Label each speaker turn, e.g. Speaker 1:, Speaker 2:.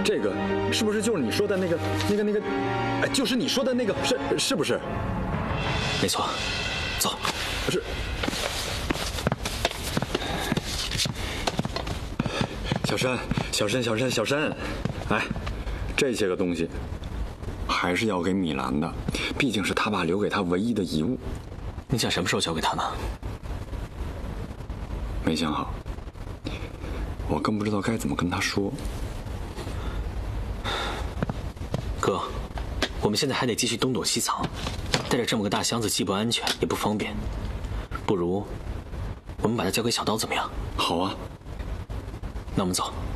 Speaker 1: 这个是不是就是你说的那个？哎，就是你说的那个，是不是？
Speaker 2: 没错，走。
Speaker 1: 是。小山，哎，这些个东西还是要给米兰的，毕竟是他爸留给他唯一的遗物。
Speaker 2: 你想什么时候交给他呢？
Speaker 1: 没想好，我更不知道该怎么跟他说。
Speaker 2: 哥，我们现在还得继续东躲西藏，带着这么个大箱子既不安全也不方便，不如我们把它交给小刀怎么样？
Speaker 1: 好啊，
Speaker 2: 那我们走。